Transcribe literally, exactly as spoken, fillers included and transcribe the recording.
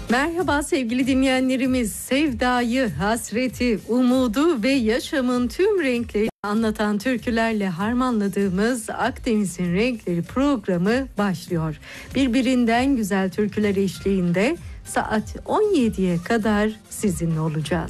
Merhaba sevgili dinleyenlerimiz. Sevdayı, hasreti, umudu ve yaşamın tüm renklerini anlatan türkülerle harmanladığımız Akdeniz'in Renkleri programı başlıyor. Birbirinden güzel türküler eşliğinde saat on yediye kadar sizinle olacağız.